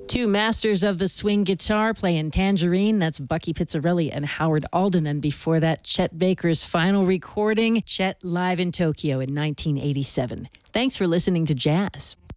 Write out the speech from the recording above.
Two masters of the swing guitar playing Tangerine. That's Bucky Pizzarelli and Howard Alden. And before that, Chet Baker's final recording, Chet live in Tokyo in 1987. Thanks for listening to Jazz.